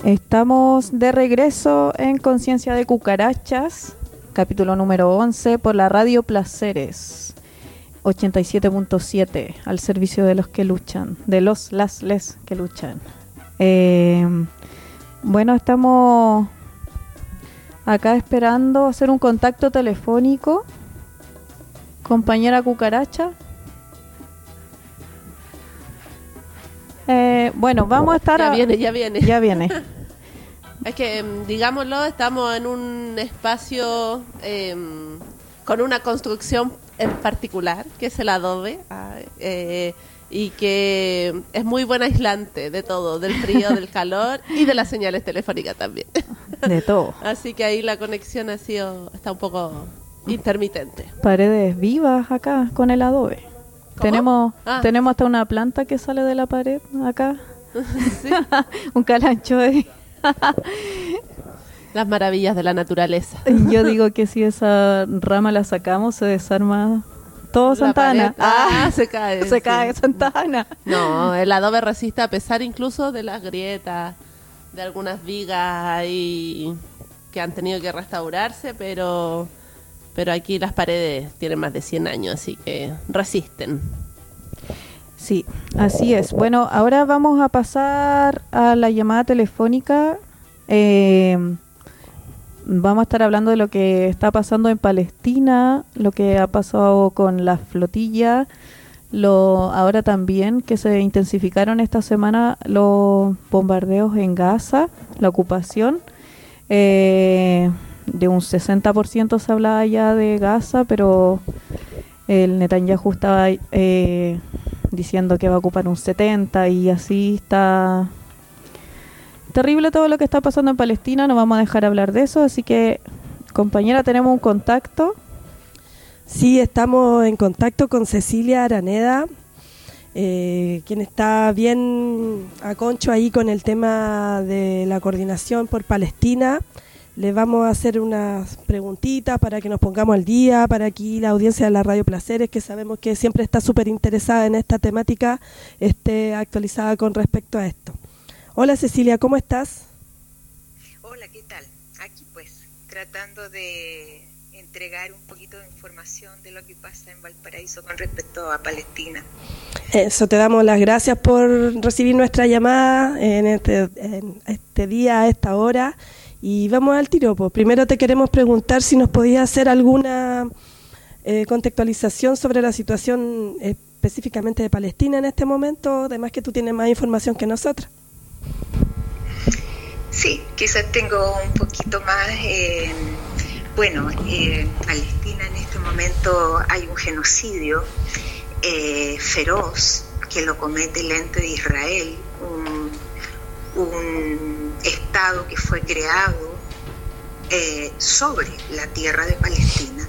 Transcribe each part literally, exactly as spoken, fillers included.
Estamos de regreso en Conciencia de Cucarachas, capítulo número once, por la Radio Placeres ochenta y siete punto siete, al servicio de los que luchan, de los, las, les que luchan. Eh, bueno, estamos acá esperando hacer un contacto telefónico. Compañera Cucaracha. Eh, bueno, vamos a estar... Ya a... viene, ya viene. Ya viene. Es que, digámoslo, estamos en un espacio eh, con una construcción en particular, que es el adobe, eh, y que es muy buen aislante de todo, del frío, del calor y de las señales telefónicas también. De todo. Así que ahí la conexión ha sido, está un poco intermitente. Paredes vivas acá con el adobe. ¿Cómo? Tenemos, ah. tenemos hasta una planta que sale de la pared acá. ¿Sí? Un calancho de... Las maravillas de la naturaleza. Yo digo que si esa rama la sacamos se desarma todo Santa Ana. Ah, se cae. Se sí. cae Santa Ana. No, el adobe resiste a pesar incluso de las grietas, de algunas vigas ahí que han tenido que restaurarse, pero pero aquí las paredes tienen más de cien años, así que resisten. Sí, así es. Bueno, ahora vamos a pasar a la llamada telefónica. Eh, vamos a estar hablando de lo que está pasando en Palestina, lo que ha pasado con la flotilla, lo ahora también que se intensificaron esta semana los bombardeos en Gaza, la ocupación. Eh, de un sesenta por ciento se hablaba ya de Gaza, pero el Netanyahu estaba... Eh, diciendo que va a ocupar un setenta y así está terrible todo lo que está pasando en Palestina. No vamos a dejar hablar de eso, así que, compañera, tenemos un contacto. Sí, estamos en contacto con Cecilia Araneda, eh, quien está bien a concho ahí con el tema de la coordinación por Palestina. Le vamos a hacer unas preguntitas para que nos pongamos al día, para aquí la audiencia de la Radio Placeres, que sabemos que siempre está súper interesada en esta temática, esté actualizada con respecto a esto. Hola Cecilia, ¿cómo estás? Hola, ¿qué tal? Aquí pues, tratando de entregar un poquito de información de lo que pasa en Valparaíso con respecto a Palestina. Eso, te damos las gracias por recibir nuestra llamada en este, en este día, a esta hora. Y vamos al tiro, pues. Primero te queremos preguntar si nos podías hacer alguna eh, contextualización sobre la situación eh, específicamente de Palestina en este momento, además que tú tienes más información que nosotros. Sí, quizás tengo un poquito más. Eh, bueno, eh, en Palestina en este momento hay un genocidio eh, feroz que lo comete el ente de Israel, un, un Estado que fue creado eh, sobre la tierra de Palestina.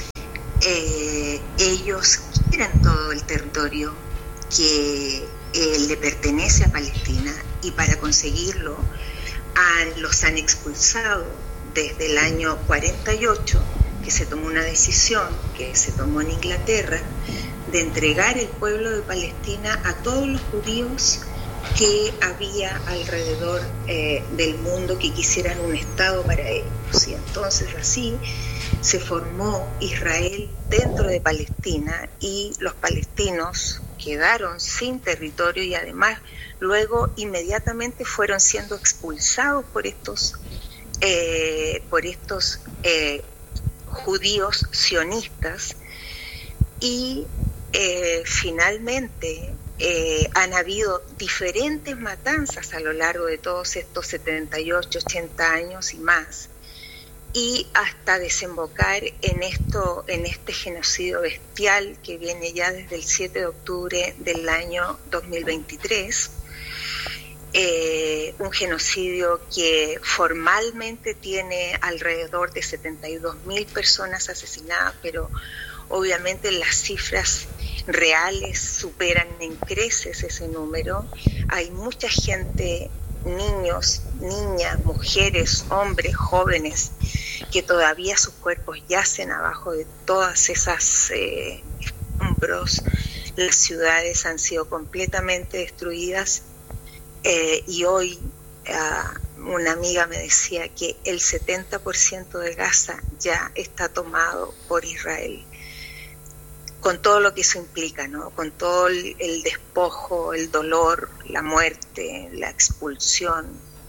Eh, ellos quieren todo el territorio que eh, le pertenece a Palestina y para conseguirlo han, los han expulsado desde el año cuarenta y ocho, que se tomó una decisión que se tomó en Inglaterra de entregar el pueblo de Palestina a todos los judíos que había alrededor eh, del mundo que quisieran un Estado para ellos. Y entonces así se formó Israel dentro de Palestina y los palestinos quedaron sin territorio y además luego inmediatamente fueron siendo expulsados por estos, eh, por estos eh, judíos sionistas y eh, finalmente Eh, han habido diferentes matanzas a lo largo de todos estos setenta y ocho, ochenta años y más, y hasta desembocar en esto, en este genocidio bestial que viene ya desde el siete de octubre del año dos mil veintitrés, eh, un genocidio que formalmente tiene alrededor de setenta y dos mil personas asesinadas, pero obviamente las cifras reales superan en creces ese número. Hay mucha gente, niños, niñas, mujeres, hombres, jóvenes, que todavía sus cuerpos yacen abajo de todas esas eh, escombros. Las ciudades han sido completamente destruidas eh, y hoy uh, una amiga me decía que el setenta por ciento de Gaza ya está tomado por Israel, con todo lo que eso implica, ¿no? Con todo el, el despojo, el dolor, la muerte, la expulsión.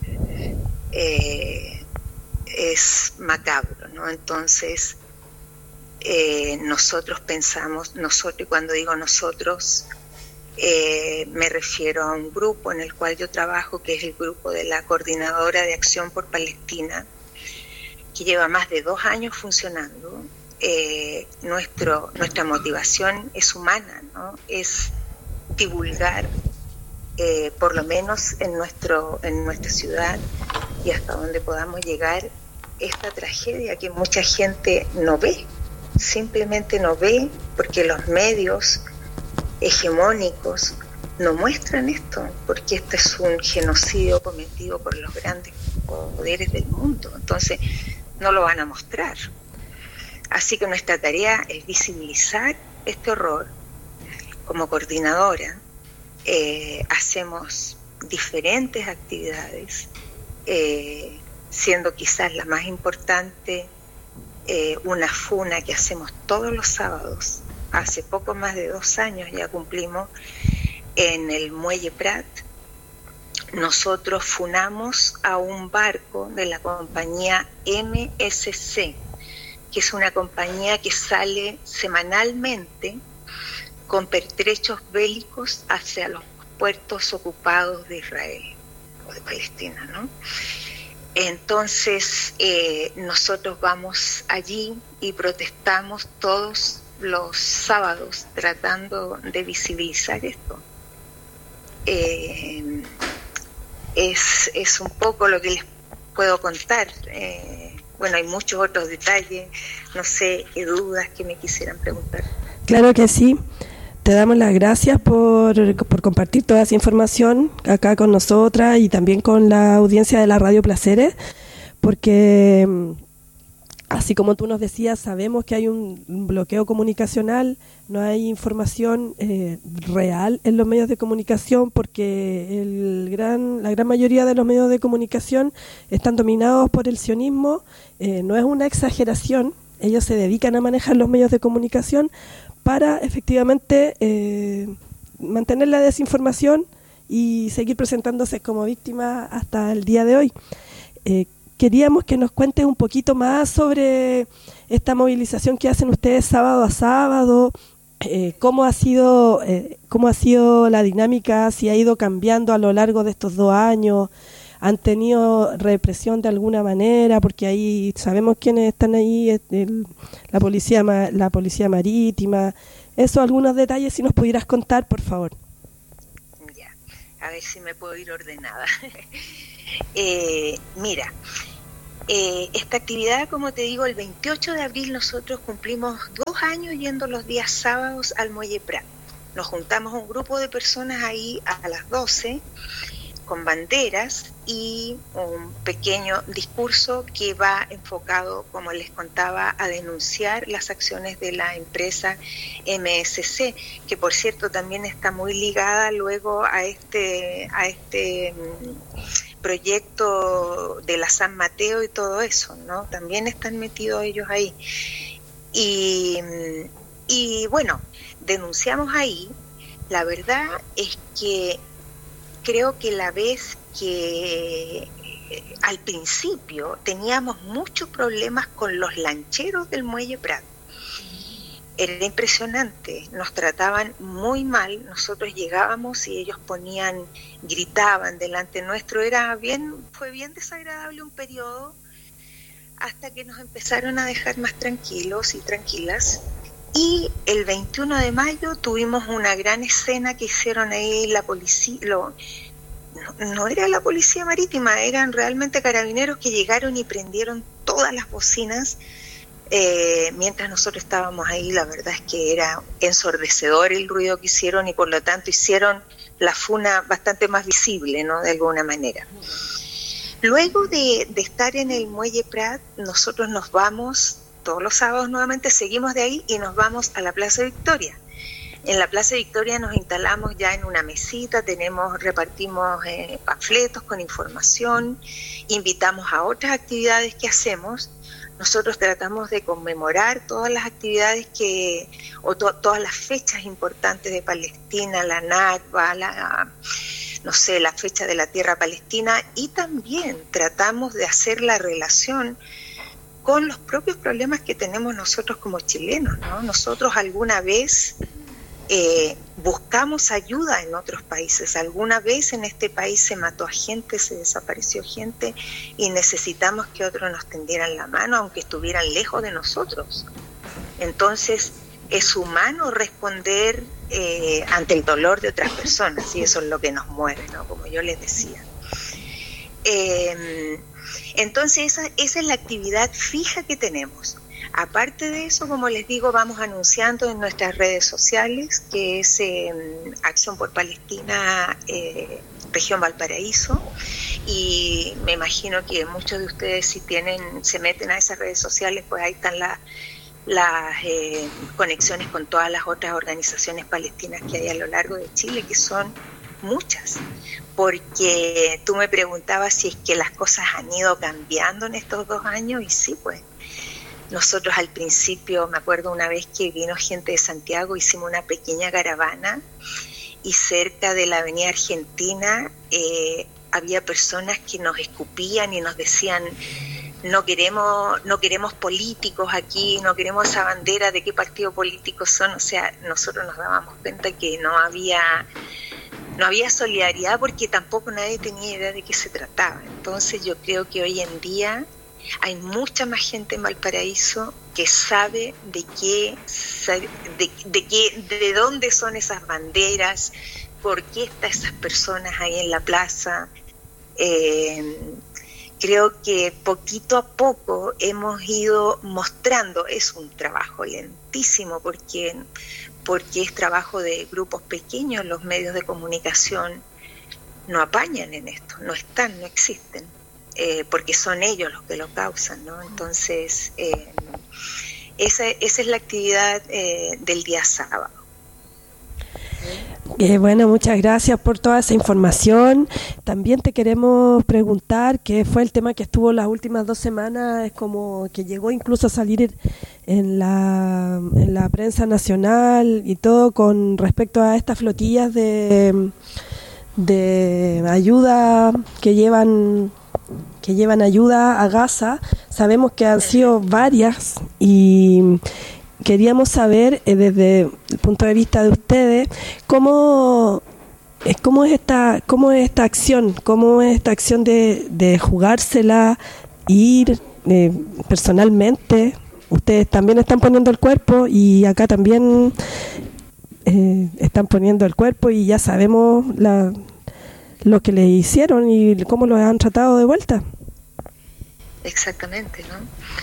Eh, es macabro, ¿no? Entonces, eh, nosotros pensamos, nosotros, y cuando digo nosotros, eh, me refiero a un grupo en el cual yo trabajo, que es el grupo de la Coordinadora de Acción por Palestina, que lleva más de dos años funcionando. Eh, nuestro, nuestra motivación es humana, ¿no? Es divulgar, eh, por lo menos en, nuestro, en nuestra ciudad y hasta donde podamos llegar, esta tragedia que mucha gente no ve, simplemente no ve, porque los medios hegemónicos no muestran esto, porque este es un genocidio cometido por los grandes poderes del mundo, entonces no lo van a mostrar. Así que nuestra tarea es visibilizar este horror. Como coordinadora eh, hacemos diferentes actividades, eh, siendo quizás la más importante eh, una funa que hacemos todos los sábados. Hace poco más de dos años ya cumplimos en el Muelle Prat. Nosotros funamos a un barco de la compañía M S C, que es una compañía que sale semanalmente con pertrechos bélicos hacia los puertos ocupados de Israel o de Palestina, ¿no? Entonces, eh, nosotros vamos allí y protestamos todos los sábados tratando de visibilizar esto. Eh, es, es un poco lo que les puedo contar. Eh, bueno, hay muchos otros detalles, no sé qué dudas que me quisieran preguntar. Claro que sí. Te damos las gracias por, por compartir toda esa información acá con nosotras y también con la audiencia de la Radio Placeres, porque así como tú nos decías, sabemos que hay un bloqueo comunicacional, no hay información eh, real en los medios de comunicación, porque el gran, la gran mayoría de los medios de comunicación están dominados por el sionismo. Eh, no es una exageración, ellos se dedican a manejar los medios de comunicación para efectivamente eh, mantener la desinformación y seguir presentándose como víctimas hasta el día de hoy. Eh, queríamos que nos cuentes un poquito más sobre esta movilización que hacen ustedes sábado a sábado, eh, cómo ha sido eh, cómo ha sido la dinámica, si ha ido cambiando a lo largo de estos dos años, han tenido represión de alguna manera, porque ahí sabemos quiénes están ahí, el, la policía la policía marítima. Eso, algunos detalles, si nos pudieras contar, por favor. Ya, a ver si me puedo ir ordenada. eh, mira, eh, esta actividad, como te digo, el veintiocho de abril nosotros cumplimos dos años yendo los días sábados al Muelle Prat. Nos juntamos un grupo de personas ahí a las doce, con banderas y un pequeño discurso que va enfocado, como les contaba, a denunciar las acciones de la empresa M S C, que por cierto también está muy ligada luego a este a este proyecto de la San Mateo y todo eso, ¿no? También están metidos ellos ahí. Y, y bueno, denunciamos ahí. La verdad es que creo que la vez que eh, al principio teníamos muchos problemas con los lancheros del Muelle Prat. Era impresionante, nos trataban muy mal, nosotros llegábamos y ellos ponían, gritaban delante nuestro, era bien, fue bien desagradable un periodo, hasta que nos empezaron a dejar más tranquilos y tranquilas. Y el veintiuno de mayo tuvimos una gran escena que hicieron ahí la policía, lo, no, no era la policía marítima, eran realmente carabineros que llegaron y prendieron todas las bocinas eh, mientras nosotros estábamos ahí. La verdad es que era ensordecedor el ruido que hicieron y por lo tanto hicieron la funa bastante más visible, ¿no? De alguna manera. Luego de, de estar en el Muelle Prat, nosotros nos vamos todos los sábados nuevamente, seguimos de ahí y nos vamos a la Plaza Victoria. En la Plaza Victoria nos instalamos ya en una mesita, tenemos, repartimos eh, panfletos con información, invitamos a otras actividades que hacemos. Nosotros tratamos de conmemorar todas las actividades que, o to, todas las fechas importantes de Palestina, la Nakba, la, no sé, la fecha de la tierra palestina, y también tratamos de hacer la relación con los propios problemas que tenemos nosotros como chilenos, ¿no? Nosotros alguna vez eh, buscamos ayuda en otros países, alguna vez en este país se mató a gente, se desapareció gente y necesitamos que otros nos tendieran la mano aunque estuvieran lejos de nosotros. Entonces es humano responder eh, ante el dolor de otras personas, y eso es lo que nos mueve, ¿no? Como yo les decía. Eh, entonces esa, esa es la actividad fija que tenemos. Aparte de eso, como les digo, vamos anunciando en nuestras redes sociales, que es eh, Acción por Palestina, eh, Región Valparaíso, y me imagino que muchos de ustedes, si tienen, se meten a esas redes sociales, pues ahí están las las eh, conexiones con todas las otras organizaciones palestinas que hay a lo largo de Chile, que son muchas, porque tú me preguntabas si es que las cosas han ido cambiando en estos dos años, y sí, pues. Nosotros al principio, me acuerdo una vez que vino gente de Santiago, hicimos una pequeña caravana y cerca de la Avenida Argentina eh, había personas que nos escupían y nos decían: no queremos, no queremos políticos aquí, no queremos esa bandera, de qué partido político son. O sea, nosotros nos dábamos cuenta que no había, no había solidaridad, porque tampoco nadie tenía idea de qué se trataba. Entonces yo creo que hoy en día hay mucha más gente en Valparaíso que sabe de qué, de, de qué, de dónde son esas banderas, por qué están esas personas ahí en la plaza. Eh, creo que poquito a poco hemos ido mostrando. Es un trabajo lentísimo porque, porque es trabajo de grupos pequeños. Los medios de comunicación no apañan en esto, no están, no existen. Eh, porque son ellos los que lo causan, ¿no? Entonces, eh, esa, esa es la actividad eh, del día sábado. Eh, bueno, muchas gracias por toda esa información. También te queremos preguntar qué fue el tema que estuvo las últimas dos semanas, es como que llegó incluso a salir en la, en la prensa nacional y todo, con respecto a estas flotillas de, de ayuda que llevan que llevan ayuda a Gaza. Sabemos que han sido varias y queríamos saber eh, desde el punto de vista de ustedes cómo es cómo es esta cómo es esta acción, cómo es esta acción de, de jugársela, ir eh, personalmente. Ustedes también están poniendo el cuerpo y acá también eh, están poniendo el cuerpo, y ya sabemos la lo que le hicieron y cómo lo han tratado de vuelta. Exactamente, ¿no?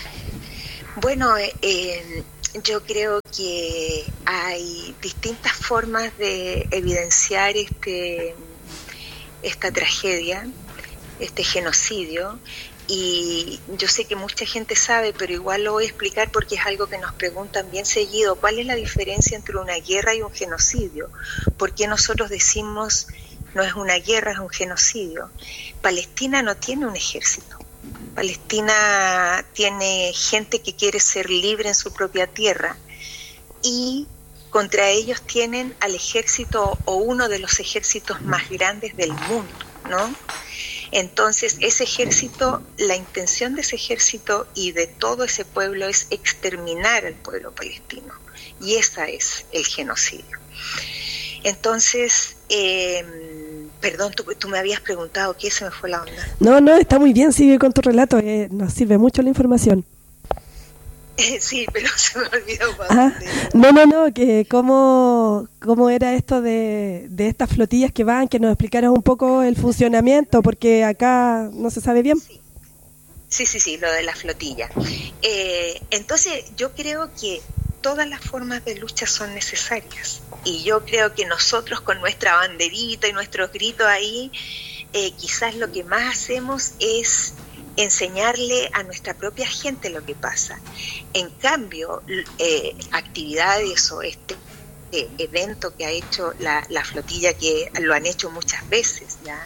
Bueno, eh, yo creo que hay distintas formas de evidenciar este esta tragedia, este genocidio, y yo sé que mucha gente sabe, pero igual lo voy a explicar porque es algo que nos preguntan bien seguido: ¿cuál es la diferencia entre una guerra y un genocidio? ¿Por qué nosotros decimos no es una guerra, es un genocidio? Palestina no tiene un ejército. Palestina tiene gente que quiere ser libre en su propia tierra, y contra ellos tienen al ejército, o uno de los ejércitos más grandes del mundo, ¿no? Entonces, ese ejército, la intención de ese ejército y de todo ese pueblo es exterminar al pueblo palestino, y esa es el genocidio. Entonces, eh, perdón, tú, tú me habías preguntado qué, se me fue la onda. No, no, está muy bien, sigue con tu relato, eh, nos sirve mucho la información. Eh, sí, pero se me olvidó. Ah, no, no, no, que cómo, cómo era esto de, de estas flotillas que van, que nos explicaras un poco el funcionamiento, porque acá no se sabe bien. Sí, sí, sí, sí, lo de la flotilla. Eh, entonces, yo creo que todas las formas de lucha son necesarias, y yo creo que nosotros con nuestra banderita y nuestros gritos ahí, eh, quizás lo que más hacemos es enseñarle a nuestra propia gente lo que pasa. En cambio, eh, actividades o este este evento que ha hecho la, la flotilla, que lo han hecho muchas veces, ¿ya?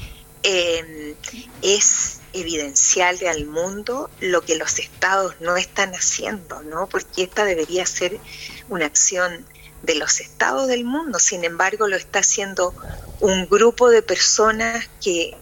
Eh, es evidenciarle al mundo lo que los estados no están haciendo, ¿no? Porque esta debería ser una acción de los estados del mundo, sin embargo lo está haciendo un grupo de personas que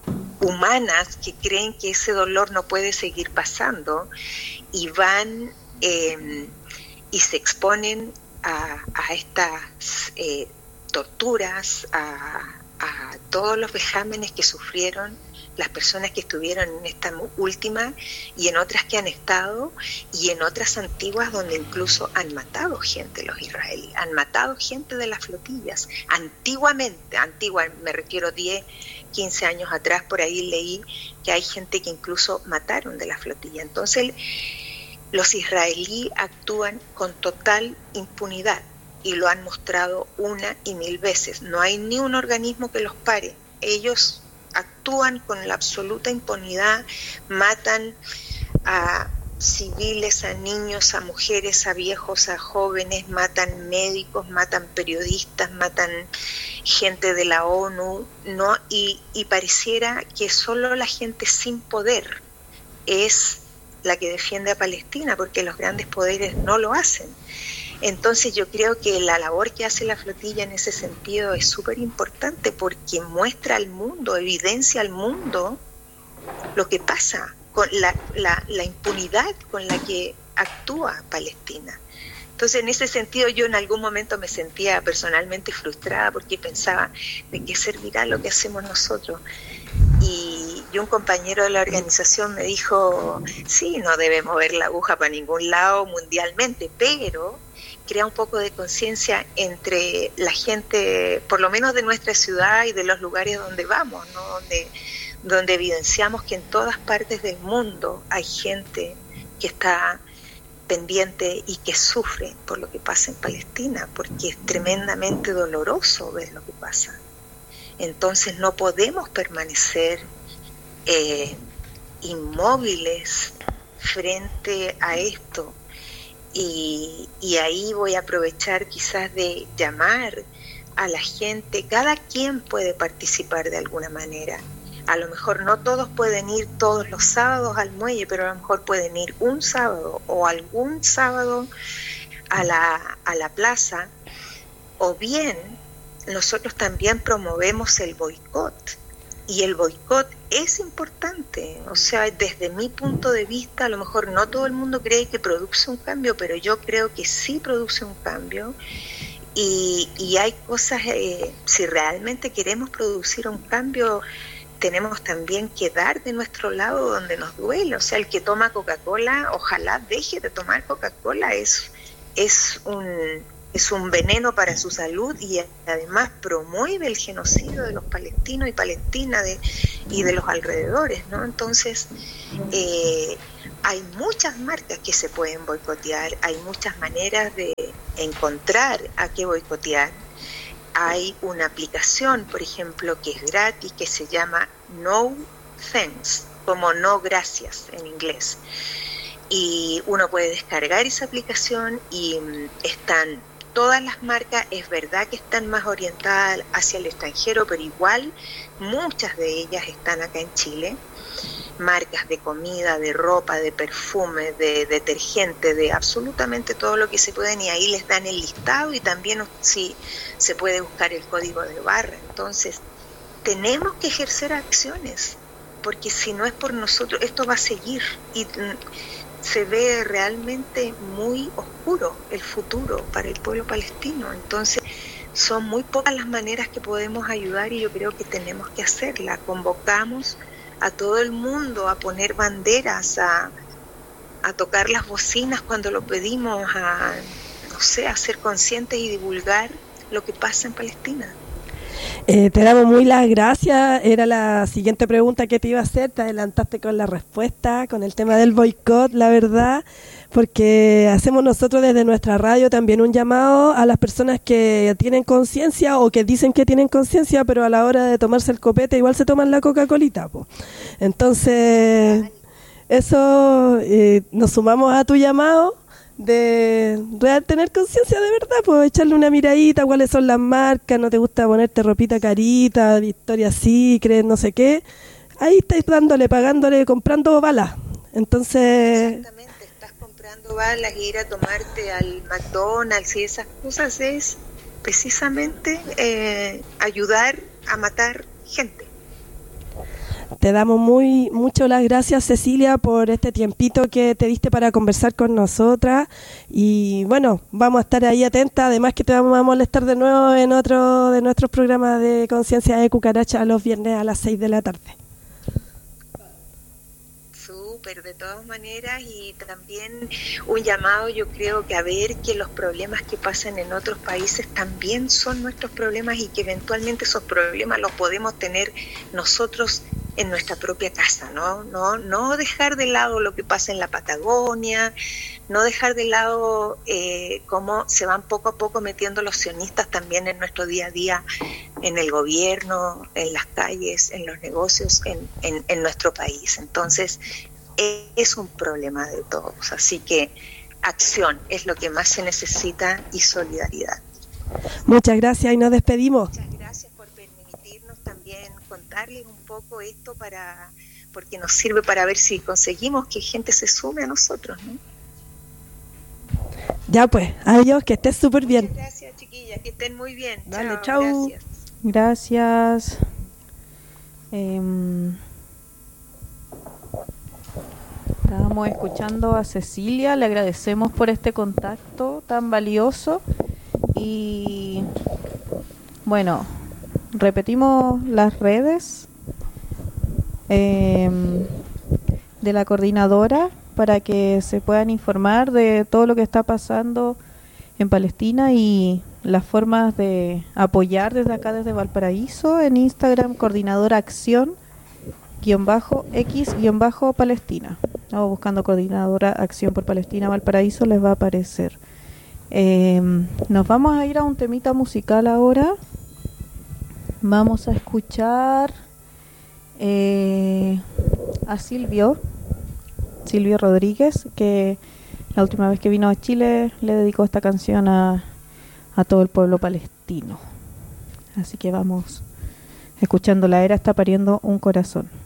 humanas que creen que ese dolor no puede seguir pasando y van eh, y se exponen a, a estas eh, torturas, a, a todos los vejámenes que sufrieron las personas que estuvieron en esta última y en otras que han estado y en otras antiguas donde incluso han matado gente los israelíes, han matado gente de las flotillas, antiguamente, antigua, me refiero diez, quince años atrás, por ahí leí que hay gente que incluso mataron de la flotilla. Entonces los israelíes actúan con total impunidad y lo han mostrado una y mil veces, no hay ni un organismo que los pare, ellos actúan con la absoluta impunidad, matan a civiles, a niños, a mujeres, a viejos, a jóvenes, matan médicos, matan periodistas, matan gente de la ONU, ¿no? Y, y pareciera que solo la gente sin poder es la que defiende a Palestina, porque los grandes poderes no lo hacen. Entonces yo creo que la labor que hace la flotilla en ese sentido es súper importante porque muestra al mundo, evidencia al mundo lo que pasa, con la, la, la impunidad con la que actúa Palestina. Entonces en ese sentido yo en algún momento me sentía personalmente frustrada porque pensaba, ¿de qué servirá lo que hacemos nosotros? Y, y un compañero de la organización me dijo, sí, no debe mover la aguja para ningún lado mundialmente, pero crea un poco de conciencia entre la gente, por lo menos de nuestra ciudad y de los lugares donde vamos, ¿no? Donde, donde evidenciamos que en todas partes del mundo hay gente que está pendiente y que sufre por lo que pasa en Palestina, porque es tremendamente doloroso ver lo que pasa. Entonces no podemos permanecer eh, inmóviles frente a esto. Y, y ahí voy a aprovechar quizás de llamar a la gente, cada quien puede participar de alguna manera. A lo mejor no todos pueden ir todos los sábados al muelle, pero a lo mejor pueden ir un sábado o algún sábado a la, a la plaza, o bien nosotros también promovemos el boicot. Y el boicot es importante, o sea, desde mi punto de vista, a lo mejor no todo el mundo cree que produce un cambio, pero yo creo que sí produce un cambio. Y, y hay cosas, eh, si realmente queremos producir un cambio, tenemos también que dar de nuestro lado donde nos duele. O sea, el que toma Coca-Cola, ojalá deje de tomar Coca-Cola, es, es un... es un veneno para su salud y además promueve el genocidio de los palestinos y palestinas de, y de los alrededores, ¿no? Entonces, eh, hay muchas marcas que se pueden boicotear, hay muchas maneras de encontrar a qué boicotear. Hay una aplicación, por ejemplo, que es gratis, que se llama No Thanks, como no gracias en inglés. Y uno puede descargar esa aplicación y um, están todas las marcas, es verdad que están más orientadas hacia el extranjero, pero igual muchas de ellas están acá en Chile. Marcas de comida, de ropa, de perfume, de detergente, de absolutamente todo lo que se pueden, y ahí les dan el listado y también sí, se puede buscar el código de barra. Entonces, tenemos que ejercer acciones, porque si no es por nosotros, esto va a seguir y se ve realmente muy oscuro el futuro para el pueblo palestino. Entonces son muy pocas las maneras que podemos ayudar y yo creo que tenemos que hacerla. Convocamos a todo el mundo a poner banderas, a, a tocar las bocinas cuando lo pedimos, a, no sé, a ser conscientes y divulgar lo que pasa en Palestina. Eh, te damos muy las gracias. Era la siguiente pregunta que te iba a hacer. Te adelantaste con la respuesta, con el tema del boicot, la verdad, porque hacemos nosotros desde nuestra radio también un llamado a las personas que tienen conciencia o que dicen que tienen conciencia, pero a la hora de tomarse el copete igual se toman la Coca-Colita, po. Entonces, eso, eh, nos sumamos a tu llamado de, de tener conciencia de verdad, pues echarle una miradita, cuáles son las marcas, no te gusta ponerte ropita carita, Victoria's Secret, no sé qué, ahí estáis dándole, pagándole, comprando balas. Entonces... Exactamente, estás comprando balas y ir a tomarte al McDonald's y esas cosas es precisamente eh, ayudar a matar gente. Te damos muy mucho las gracias, Cecilia, por este tiempito que te diste para conversar con nosotras. Y bueno, vamos a estar ahí atentas. Además que te vamos a molestar de nuevo en otro de nuestros programas de Conciencia de Cucaracha los viernes a las seis de la tarde. Súper, de todas maneras, y también un llamado, yo creo que a ver que los problemas que pasan en otros países también son nuestros problemas y que eventualmente esos problemas los podemos tener nosotros en nuestra propia casa, ¿no? No, no dejar de lado lo que pasa en la Patagonia, no dejar de lado eh, cómo se van poco a poco metiendo los sionistas también en nuestro día a día, en el gobierno, en las calles, en los negocios, en, en, en nuestro país. Entonces, es un problema de todos, así que acción es lo que más se necesita y solidaridad. Muchas gracias y nos despedimos. Muchas gracias por permitirnos también contarles un poco esto, para porque nos sirve para ver si conseguimos que gente se sume a nosotros, ¿no? Ya pues, adiós, que estés súper bien. Muchas gracias, chiquillas, que estén muy bien. Dale, chao. chau. Gracias. Gracias. Eh, estábamos escuchando a Cecilia, le agradecemos por este contacto tan valioso y bueno, repetimos las redes eh, de la coordinadora para que se puedan informar de todo lo que está pasando en Palestina y las formas de apoyar desde acá, desde Valparaíso. En Instagram, coordinadora acción guión bajo x guión bajo Palestina, o buscando coordinadora acción por Palestina Valparaíso les va a aparecer. Eh, nos vamos a ir a un temita musical ahora. Vamos a escuchar eh, a Silvio Silvio Rodríguez, que la última vez que vino a Chile le dedicó esta canción a, a todo el pueblo palestino. Así que vamos escuchando La Era está pariendo un corazón.